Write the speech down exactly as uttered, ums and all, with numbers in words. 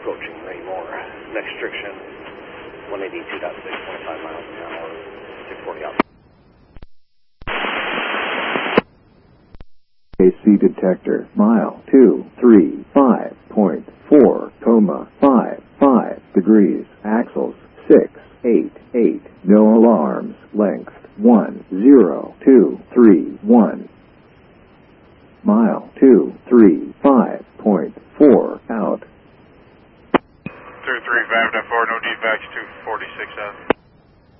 approaching Raymore. Next restriction, one eighty-two point six, twenty-five miles an hour, six forty out. A C detector, mile two three five point four, coma five five degrees, axles six eight eight, no alarms, length one zero two three one, mile two three five point four out. two three five point four, no defects, two forty-six out.